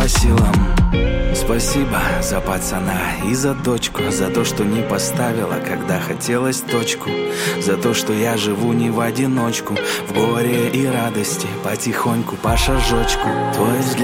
по силам. Спасибо за пацана и за дочку, за то, что не поставила, когда хотелось точку, за то, что я живу не в одиночку, в горе и радости, потихоньку, по шажочку. Твой взгляд